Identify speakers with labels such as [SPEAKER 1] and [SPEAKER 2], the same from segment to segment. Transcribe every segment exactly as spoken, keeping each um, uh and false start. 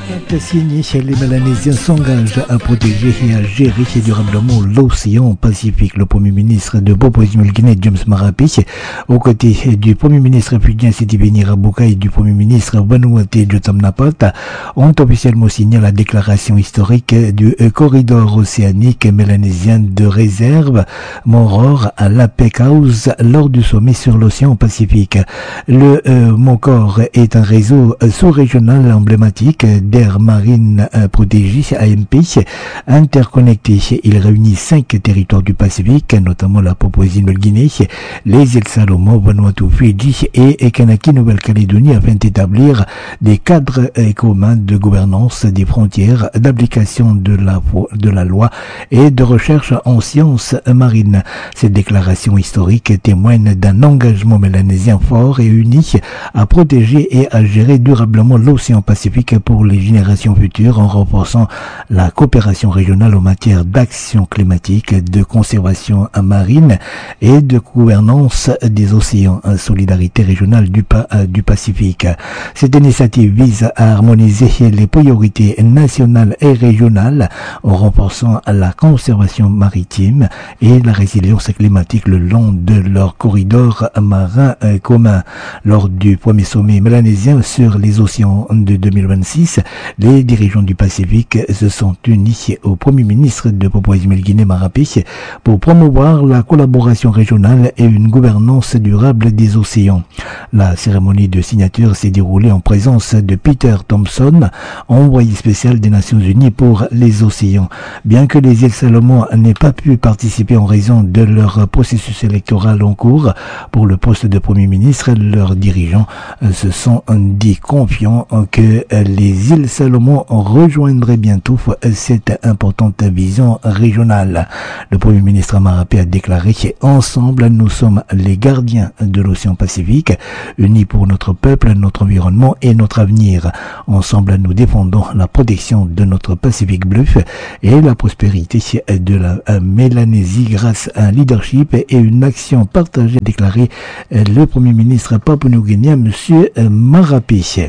[SPEAKER 1] Signé, les Mélanésiens s'engagent à protéger et à gérer durablement l'océan Pacifique. Le Premier ministre de Papouasie-Nouvelle-Guinée, James Marape, aux côtés du Premier ministre fidjien Siti-Béni Rabuka et du Premier ministre Vanuatu Jotam Napata, ont officiellement signé la déclaration historique du corridor océanique mélanésien de réserve Moror à la Peck House lors du sommet sur l'océan Pacifique. Le euh, MOCOR est un réseau sous-régional emblématique d'air marine protégée A M P interconnecté. Il réunit cinq territoires du Pacifique, notamment la Papouasie-Nouvelle-Guinée, les îles Salomon, Vanuatu, Fidji et Kanaki Nouvelle-Calédonie afin d'établir des cadres communs de gouvernance des frontières, d'application de la, de la loi et de recherche en sciences marines. Cette déclaration historique témoigne d'un engagement mélanésien fort et uni à protéger et à gérer durablement l'océan Pacifique pour les générations futures en renforçant la coopération régionale en matière d'action climatique, de conservation marine et de gouvernance des océans, solidarité régionale du, du Pacifique. Cette initiative vise à harmoniser les priorités nationales et régionales en renforçant la conservation maritime et la résilience climatique le long de leur corridor marin commun. Lors du premier sommet mélanésien sur les océans de deux mille vingt-six, les dirigeants du Pacifique se sont unis au Premier ministre de Papouasie-Nouvelle-Guinée Marape pour promouvoir la collaboration régionale et une gouvernance durable des océans. La cérémonie de signature s'est déroulée en présence de Peter Thompson, envoyé spécial des Nations Unies pour les océans. Bien que les îles Salomon n'aient pas pu participer en raison de leur processus électoral en cours pour le poste de Premier ministre, leurs dirigeants se sont dit confiants que les îles Salomon rejoindraient bientôt cette importante vision régionale. Le Premier ministre Marape a déclaré qu'ensemble nous sommes les gardiens de l'océan Pacifique, unis pour notre peuple, notre environnement et notre avenir. Ensemble nous défendons la protection de notre Pacifique bleu et la prospérité de la Mélanésie grâce à un leadership et une action partagée, déclaré le Premier ministre papou-nouguinéen Monsieur Marape.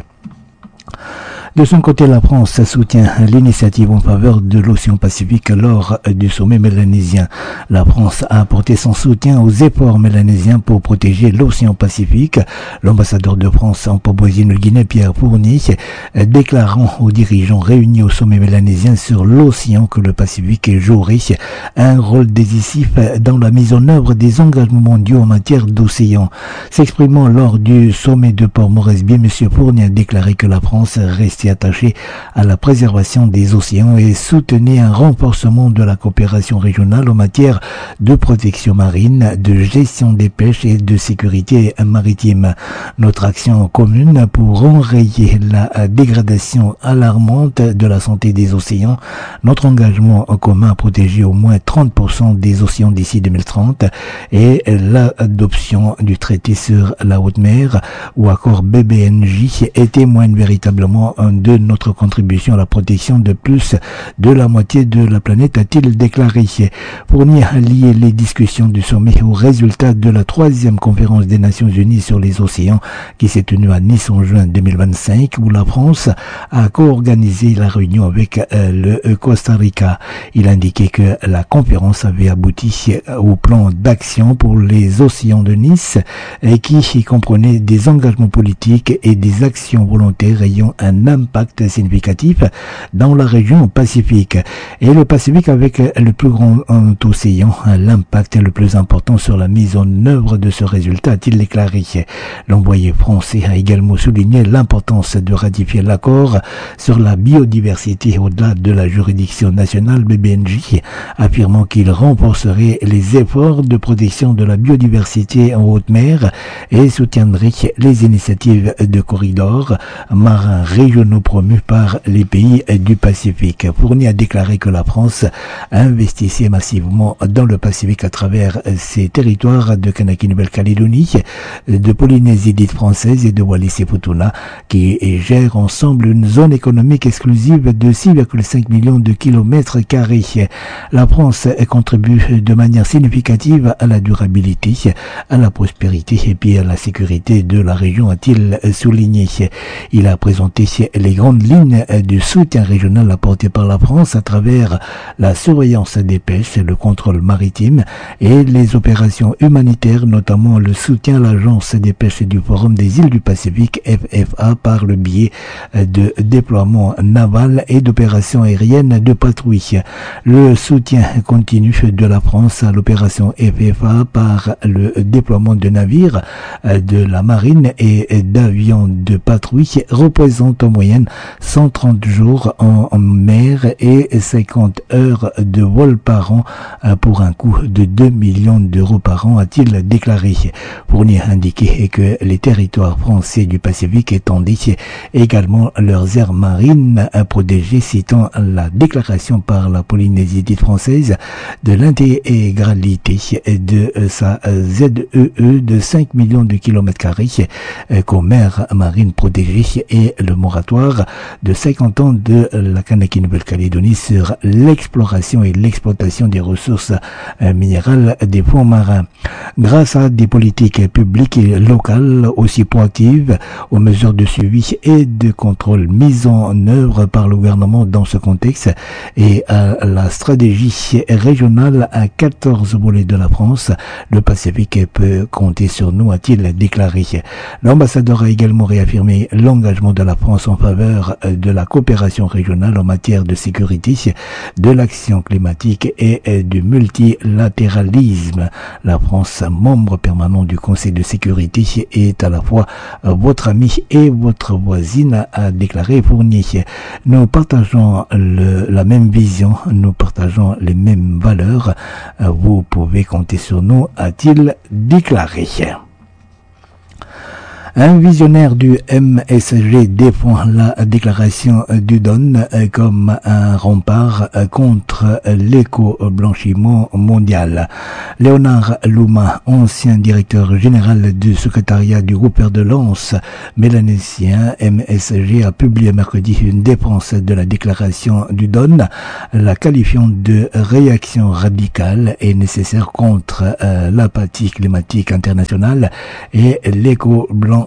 [SPEAKER 1] De son côté, la France soutient l'initiative en faveur de l'océan Pacifique lors du sommet mélanésien. La France a apporté son soutien aux efforts mélanésiens pour protéger l'océan Pacifique. L'ambassadeur de France en Papouasie-Nouvelle-Guinée, Pierre Fournier, déclarant aux dirigeants réunis au sommet mélanésien sur l'océan que le Pacifique jouerait un rôle décisif dans la mise en œuvre des engagements mondiaux en matière d'océan. S'exprimant lors du sommet de Port-Moresby, M. Fournier a déclaré que la France restait attaché à la préservation des océans et soutenait un renforcement de la coopération régionale en matière de protection marine, de gestion des pêches et de sécurité maritime. Notre action commune pour enrayer la dégradation alarmante de la santé des océans, notre engagement commun à protéger au moins trente pour cent des océans d'ici deux mille trente et l'adoption du traité sur la haute mer ou accord B B N J et témoigne véritablement de notre contribution à la protection de plus de la moitié de la planète, a-t-il déclaré. Fournier a lié les discussions du sommet aux résultats de la troisième conférence des Nations Unies sur les océans qui s'est tenue à Nice en juin deux mille vingt-cinq, où la France a co-organisé la réunion avec euh, le Costa Rica. Il a indiqué que la conférence avait abouti au plan d'action pour les océans de Nice et qui comprenait des engagements politiques et des actions volontaires ayant un impact significatif dans la région Pacifique. Et le Pacifique avec le plus grand océan, l'impact le plus important sur la mise en œuvre de ce résultat, a-t-il déclaré. L'envoyé français a également souligné l'importance de ratifier l'accord sur la biodiversité au-delà de la juridiction nationale B B N J, affirmant qu'il renforcerait les efforts de protection de la biodiversité en haute mer et soutiendrait les initiatives de corridors marins régionaux promus par les pays du Pacifique. Fournier a déclaré que la France investissait massivement dans le Pacifique à travers ses territoires de Kanaki Nouvelle-Calédonie, de Polynésie dite française et de Wallis et Futuna, qui gèrent ensemble une zone économique exclusive de six virgule cinq millions de kilomètres carrés. La France contribue de manière significative à la durabilité, à la prospérité et puis à la sécurité de la région, a-t-il souligné. Il a présenté les grandes lignes du soutien régional apporté par la France à travers la surveillance des pêches, le contrôle maritime et les opérations humanitaires, notamment le soutien à l'Agence des pêches du Forum des îles du Pacifique, F F A, par le biais de déploiements navals et d'opérations aériennes de patrouille. Le soutien continu de la France à l'opération F F A par le déploiement de navires de la marine et d'avions de patrouille représente en moyenne cent trente jours en mer et cinquante heures de vol par an pour un coût de deux millions d'euros par an, a-t-il déclaré. Fournier a indiqué que les territoires français du Pacifique étendent également leurs aires marines protégées, citant la déclaration par la Polynésie dite française de l'intégralité de sa Z E E de cinq millions de kilomètres carrés comme aires marines protégées et le moratoire de cinquante ans de la Kanaki Nouvelle-Calédonie sur l'exploration et l'exploitation des ressources minérales des fonds marins. Grâce à des politiques publiques et locales aussi proactives, aux mesures de suivi et de contrôle mises en œuvre par le gouvernement dans ce contexte et à la stratégie régionale à quatorze volets de la France, le Pacifique peut compter sur nous, a-t-il déclaré. L'ambassadeur a également réaffirmé l'engagement de la France en faveur de la coopération régionale en matière de sécurité, de l'action climatique et du multilatéralisme. La France, membre permanent du Conseil de sécurité, est à la fois votre ami et votre voisine, a déclaré Fournier. Nous partageons le, la même vision, nous partageons les mêmes valeurs. Vous pouvez compter sur nous, a-t-il déclaré. Un visionnaire du M S G défend la déclaration du Don comme un rempart contre l'éco-blanchiment mondial. Léonard Louma, ancien directeur général du secrétariat du groupe Fer de Lance mélanésien M S G, a publié mercredi une défense de la déclaration du Don, la qualifiant de réaction radicale et nécessaire contre euh, l'apathie climatique internationale et l'éco-blanchiment.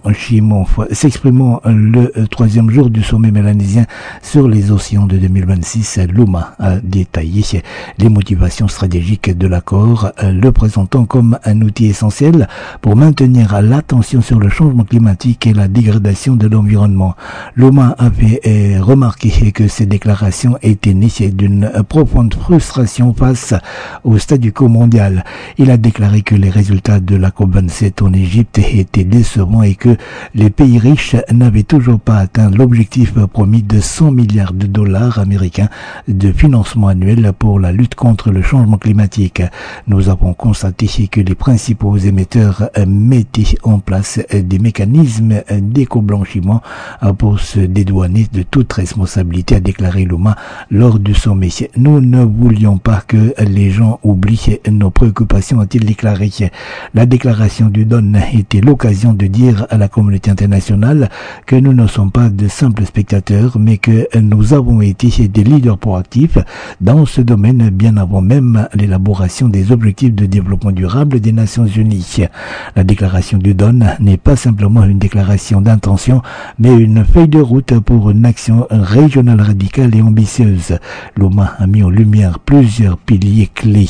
[SPEAKER 1] S'exprimant le troisième jour du sommet mélanésien sur les océans de deux mille vingt-six, Louma a détaillé les motivations stratégiques de l'accord, le présentant comme un outil essentiel pour maintenir l'attention sur le changement climatique et la dégradation de l'environnement. Louma avait remarqué que ces déclarations étaient nées d'une profonde frustration face au statu quo mondial. Il a déclaré que les résultats de la COP vingt-sept en Égypte étaient décevants et que les pays riches n'avaient toujours pas atteint l'objectif promis de cent milliards de dollars américains de financement annuel pour la lutte contre le changement climatique. Nous avons constaté que les principaux émetteurs mettaient en place des mécanismes d'éco-blanchiment pour se dédouaner de toute responsabilité, a déclaré Louma lors du sommet. Nous ne voulions pas que les gens oublient nos préoccupations, a-t-il déclaré. La déclaration du Don était l'occasion de dire à la communauté internationale que nous ne sommes pas de simples spectateurs, mais que nous avons été des leaders proactifs dans ce domaine bien avant même l'élaboration des objectifs de développement durable des Nations Unies. La déclaration du Don n'est pas simplement une déclaration d'intention, mais une feuille de route pour une action régionale radicale et ambitieuse. Louma a mis en lumière plusieurs piliers clés.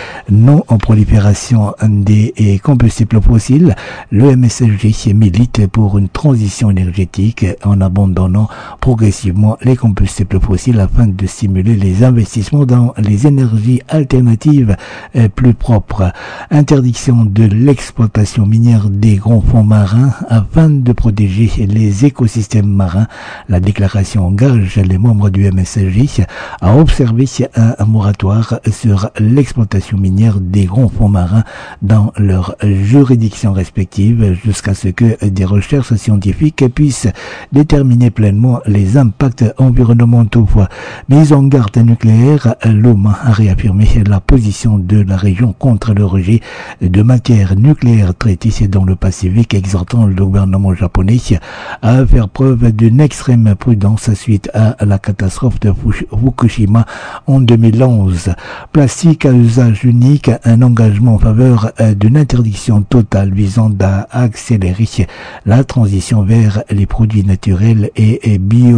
[SPEAKER 1] Non en prolifération des combustibles fossiles, le M S G milite pour une transition énergétique en abandonnant progressivement les combustibles fossiles afin de stimuler les investissements dans les énergies alternatives plus propres. Interdiction de l'exploitation minière des grands fonds marins afin de protéger les écosystèmes marins. La déclaration engage les membres du M S G à observer un moratoire sur l'exploitation minière des grands fonds marins dans leurs juridictions respectives jusqu'à ce que des recherches scientifiques puissent déterminer pleinement les impacts environnementaux. Mise en garde nucléaire, Louma a réaffirmé la position de la région contre le rejet de matières nucléaires traitées dans le Pacifique, exhortant le gouvernement japonais à faire preuve d'une extrême prudence suite à la catastrophe de Fukushima en deux mille onze. Plastique à usage unique, un engagement en faveur d'une interdiction totale visant à accélérer la transition vers les produits naturels et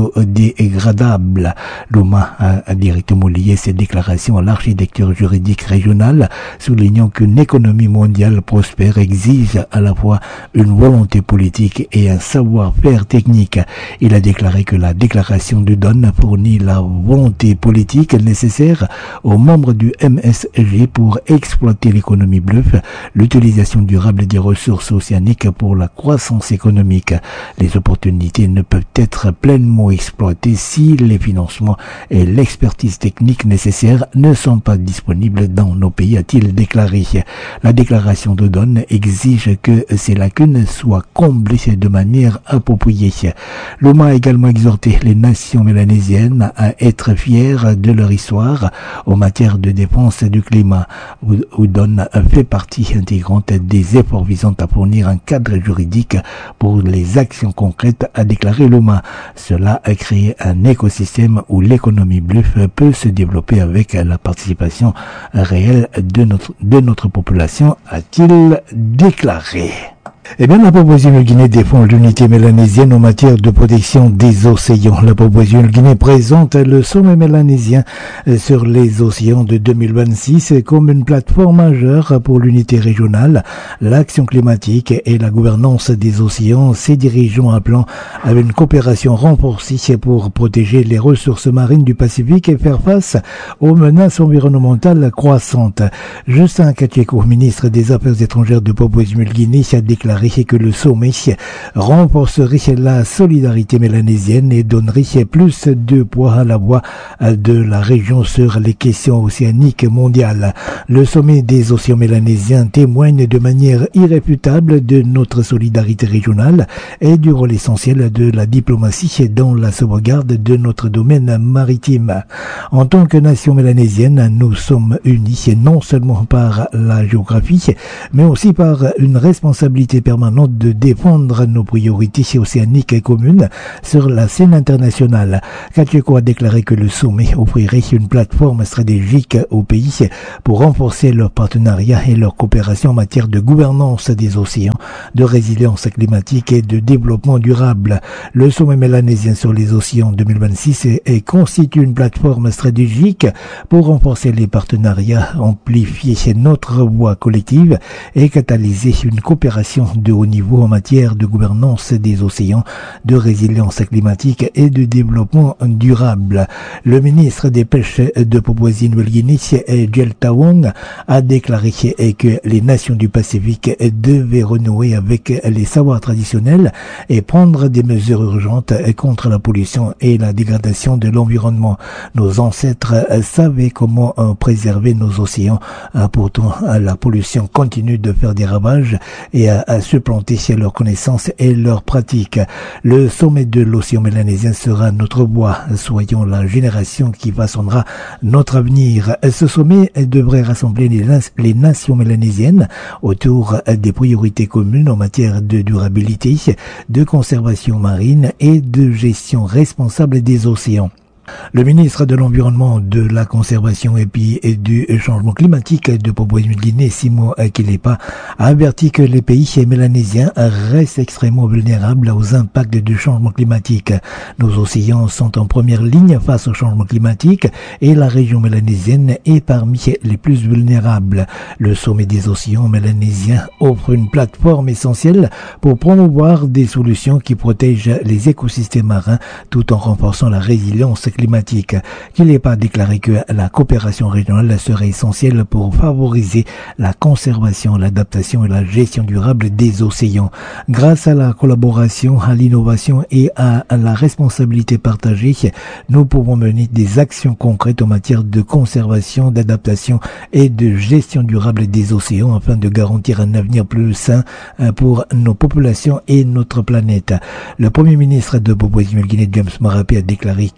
[SPEAKER 1] biodégradables. L'Oma a directement lié ses déclarations à l'architecture juridique régionale, soulignant qu'une économie mondiale prospère exige à la fois une volonté politique et un savoir-faire technique. Il a déclaré que la déclaration de Donne fournit la volonté politique nécessaire aux membres du M S G pour exploiter l'économie bleue, l'utilisation durable des ressources océaniques pour la croissance économique. Les opportunités ne peuvent être pleinement exploitées si les financements et l'expertise technique nécessaires ne sont pas disponibles dans nos pays, a-t-il déclaré. La déclaration de Donne exige que ces lacunes soient comblées de manière appropriée. L'Oma a également exhorté les nations mélanésiennes à être fières de leur histoire en matière de défense du climat. Donne fait partie intégrante des efforts visant à fournir un cadre juridique pour les actions concrètes, a déclaré l'Oma. Cela a créé un écosystème où l'économie bleue peut se développer avec la participation réelle de notre, de notre population, a-t-il déclaré. Eh bien, la Papouasie-Nouvelle-Guinée défend l'unité mélanésienne en matière de protection des océans. La Papouasie-Nouvelle-Guinée présente le sommet mélanésien sur les océans de deux mille vingt-six comme une plateforme majeure pour l'unité régionale, l'action climatique et la gouvernance des océans. Ces dirigeants appelant à une coopération renforcée pour protéger les ressources marines du Pacifique et faire face aux menaces environnementales croissantes. Justin Kacheko, ministre des Affaires étrangères de Papouasie-Nouvelle-Guinée, a déclaré que le sommet renforcerait la solidarité mélanésienne et donnerait plus de poids à la voix de la région sur les questions océaniques mondiales. Le sommet des océans mélanésiens témoigne de manière irréfutable de notre solidarité régionale et du rôle essentiel de la diplomatie dans la sauvegarde de notre domaine maritime. En tant que nation mélanésienne, nous sommes unis non seulement par la géographie, mais aussi par une responsabilité permanente de défendre nos priorités océaniques communes sur la scène internationale. Kacheko a déclaré que le sommet offrirait une plateforme stratégique aux pays pour renforcer leur partenariat et leur coopération en matière de gouvernance des océans, de résilience climatique et de développement durable. Le sommet mélanésien sur les océans deux mille vingt-six est, est constitue une plateforme stratégique pour renforcer les partenariats, amplifier notre voix collective et catalyser une coopération de haut niveau en matière de gouvernance des océans, de résilience climatique et de développement durable. Le ministre des Pêches de Papouasie-Nouvelle-Guinée, Jelta Wong, a déclaré que les nations du Pacifique devaient renouer avec les savoirs traditionnels et prendre des mesures urgentes contre la pollution et la dégradation de l'environnement. Nos ancêtres savaient comment préserver nos océans. Pourtant, la pollution continue de faire des ravages et à supplanter leurs connaissances et leurs pratiques. Le sommet de l'océan mélanésien sera notre voix. Soyons la génération qui façonnera notre avenir. Ce sommet devrait rassembler les, les nations mélanésiennes autour des priorités communes en matière de durabilité, de conservation marine et de gestion responsable des océans. Le ministre de l'Environnement, de la Conservation et puis du Changement climatique de Papouasie-Nouvelle-Guinée, Simo Kilepa, a averti que les pays mélanésiens restent extrêmement vulnérables aux impacts du changement climatique. Nos océans sont en première ligne face au changement climatique et la région mélanésienne est parmi les plus vulnérables. Le sommet des océans mélanésiens offre une plateforme essentielle pour promouvoir des solutions qui protègent les écosystèmes marins tout en renforçant la résilience climatique. Kilepa a déclaré que la coopération régionale serait essentielle pour favoriser la conservation, l'adaptation et la gestion durable des océans. Grâce à la collaboration, à l'innovation et à la responsabilité partagée, nous pouvons mener des actions concrètes en matière de conservation, d'adaptation et de gestion durable des océans afin de garantir un avenir plus sain pour nos populations et notre planète. Le Premier ministre de Papouasie-Nouvelle-Guinée, James Marape, a déclaré que le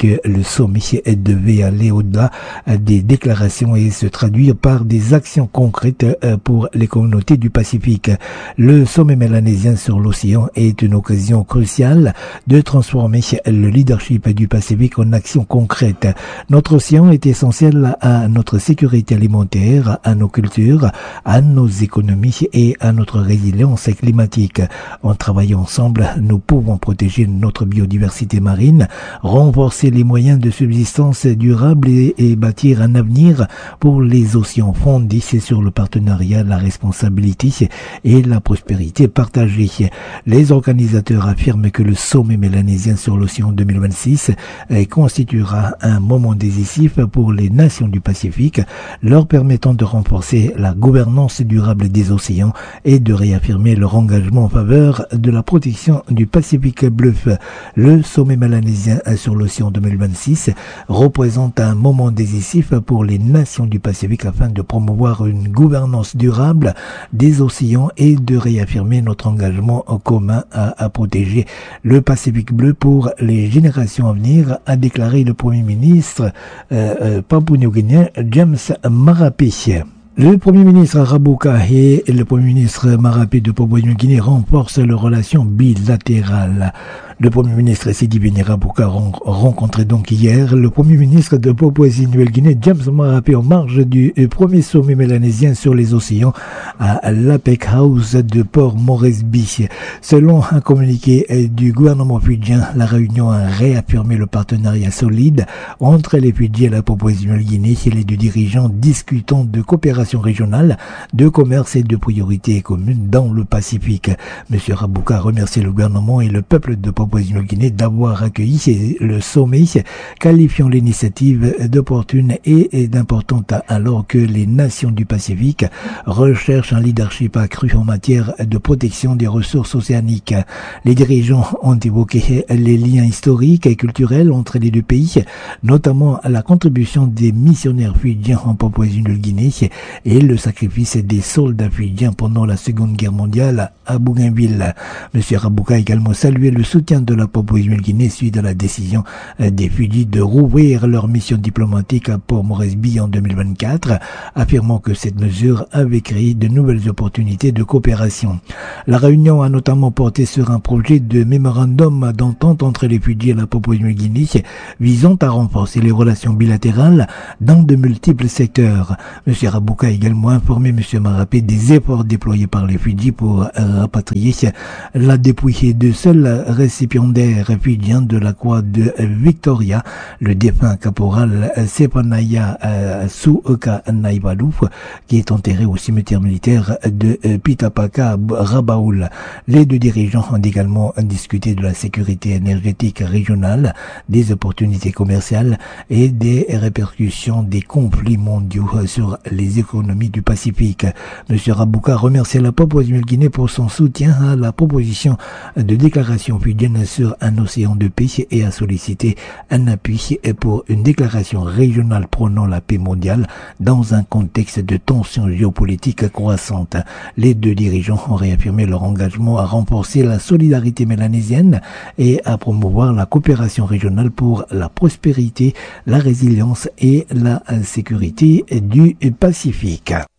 [SPEAKER 1] sommet devait aller au-delà des déclarations et se traduire par des actions concrètes pour les communautés du Pacifique. Le sommet mélanésien sur l'océan est une occasion cruciale de transformer le leadership du Pacifique en actions concrètes. Notre océan est essentiel à notre sécurité alimentaire, à nos cultures, à nos économies et à notre résilience climatique. En travaillant ensemble, nous pouvons protéger notre biodiversité marine, renforcer les moyens de subsistance durable et, et bâtir un avenir pour les océans fondés sur le partenariat, la responsabilité et la prospérité partagée. Les organisateurs affirment que le sommet mélanésien sur l'océan deux mille vingt-six constituera un moment décisif pour les nations du Pacifique, leur permettant de renforcer la gouvernance durable des océans et de réaffirmer leur engagement en faveur de la protection du Pacifique bleu. Le sommet mélanésien sur l'océan deux mille vingt-six représente un moment décisif pour les nations du Pacifique afin de promouvoir une gouvernance durable des océans et de réaffirmer notre engagement commun à, à protéger le Pacifique bleu pour les générations à venir, a déclaré le Premier ministre euh, euh, papou-néo-guinéen James Marape. Le Premier ministre Rabuka et le Premier ministre Marape de Papouasie-Nouvelle-Guinée renforcent leurs relations bilatérales. Le Premier ministre Sidibé Rabuka rencontrait donc hier le Premier ministre de Papouasie-Nouvelle-Guinée James Marape en marge du premier sommet mélanésien sur les océans à l'Apec House de Port Moresby. Selon un communiqué du gouvernement fidjien, la réunion a réaffirmé le partenariat solide entre les Fidji et la Papouasie-Nouvelle-Guinée et les deux dirigeants discutant de coopération régionale, de commerce et de priorités communes dans le Pacifique. Monsieur Rabuka a remercié le gouvernement et le peuple de Papouasie-Nouvelle-Guinée d'avoir accueilli le sommet, qualifiant l'initiative d'opportune et d'importante alors que les nations du Pacifique recherchent un leadership accru en matière de protection des ressources océaniques. Les dirigeants ont évoqué les liens historiques et culturels entre les deux pays, notamment la contribution des missionnaires fidjiens en Papouasie-Nouvelle-Guinée et le sacrifice des soldats fidjiens pendant la Seconde Guerre mondiale à Bougainville. Monsieur Rabuka a également salué le soutien de la Papouasie-Nouvelle-Guinée suite à la décision des Fidji de rouvrir leur mission diplomatique à Port Moresby en deux mille vingt-quatre, affirmant que cette mesure avait créé de nouvelles opportunités de coopération. La réunion a notamment porté sur un projet de mémorandum d'entente entre les Fidji et la Papouasie-Nouvelle-Guinée visant à renforcer les relations bilatérales dans de multiples secteurs. Monsieur Rabuka a également informé Monsieur Marape des efforts déployés par les Fidji pour rapatrier la dépouille de seul récipiendaire fidjien de la croix de Victoria, le défunt caporal Sepanaya euh, Suuka Naivalu, qui est enterré au cimetière militaire de euh, Pitapaka Rabaul. Les deux dirigeants ont également discuté de la sécurité énergétique régionale, des opportunités commerciales et des répercussions des conflits mondiaux sur les économies du Pacifique. Monsieur Rabuka remercie la Papouasie-Nouvelle-Guinée pour son soutien à la proposition de déclaration fidjienne sur un océan de paix et a sollicité un appui pour une déclaration régionale prônant la paix mondiale dans un contexte de tensions géopolitiques croissantes. Les deux dirigeants ont réaffirmé leur engagement à renforcer la solidarité mélanésienne et à promouvoir la coopération régionale pour la prospérité, la résilience et la sécurité du Pacifique.